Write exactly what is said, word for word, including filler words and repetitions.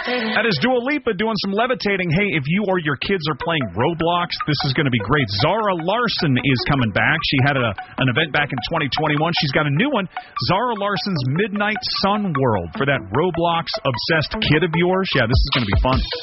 That is Dua Lipa doing some levitating. Hey, if you or your kids are playing Roblox, this is going to be great. Zara Larson is coming back. She had a, an event back in twenty twenty-one. She's got a new one, Zara Larson's Midnight Sun World, for that Roblox-obsessed kid of yours. Yeah, this is going to be fun.